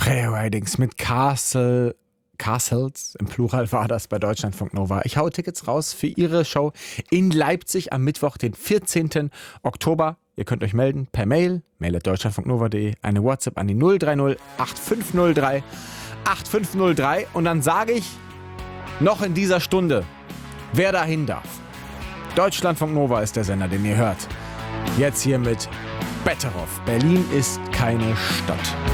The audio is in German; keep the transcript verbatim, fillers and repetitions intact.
Freeridings mit Castle, Castles, im Plural war das bei Deutschlandfunk Nova. Ich hau Tickets raus für ihre Show in Leipzig am Mittwoch, den vierzehnten Oktober. Ihr könnt euch melden per Mail, mail at deutschlandfunknova punkt de, eine WhatsApp an die null drei null acht fünf null drei acht fünf null drei und dann sage ich noch in dieser Stunde, wer dahin darf. Deutschlandfunk Nova ist der Sender, den ihr hört. Jetzt hier mit Betteroff. Berlin ist keine Stadt.